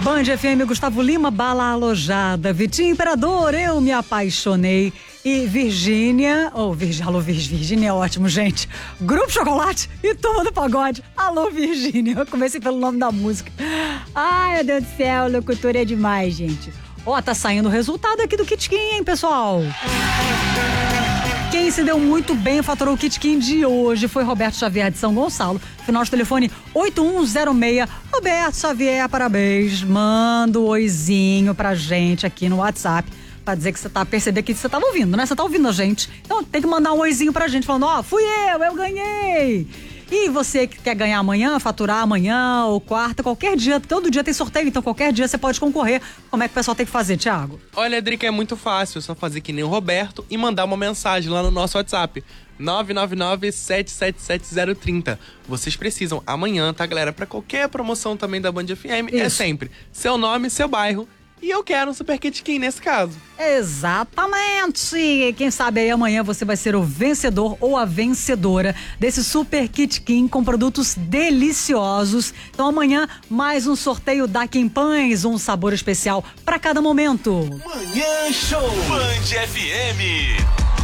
Band FM, Gustavo Lima, Bala Alojada, Vitinho Imperador, Eu Me Apaixonei e Virgínia, alô Virgínia é ótimo, gente. Grupo Chocolate e Turma do Pagode, alô Virgínia, eu comecei pelo nome da música. Ai, meu Deus do céu, locutora é demais, gente. Tá saindo o resultado aqui do Kit Kim, hein, pessoal? Quem se deu muito bem faturou o Kit Kim de hoje foi Roberto Xavier de São Gonçalo, final de telefone 8106. Roberto Xavier, parabéns. Manda um oizinho pra gente aqui no WhatsApp pra dizer que você tá percebendo que você tava ouvindo, né? Você tá ouvindo a gente. Então tem que mandar um oizinho pra gente falando, fui eu ganhei. E você que quer ganhar amanhã, faturar amanhã ou quarta, qualquer dia, todo dia tem sorteio, então qualquer dia você pode concorrer. Como é que o pessoal tem que fazer, Thiago? Olha, Drica, é muito fácil, é só fazer que nem o Roberto e mandar uma mensagem lá no nosso WhatsApp, 999-777-030. Vocês precisam amanhã, tá, galera? Pra qualquer promoção também da Band FM, é sempre seu nome, seu bairro. E eu quero um Super Kit Kim nesse caso. Exatamente! Quem sabe aí amanhã você vai ser o vencedor ou a vencedora desse Super Kit Kim com produtos deliciosos. Então amanhã mais um sorteio da Kim Pães, um sabor especial para cada momento. Manhã Show Band FM.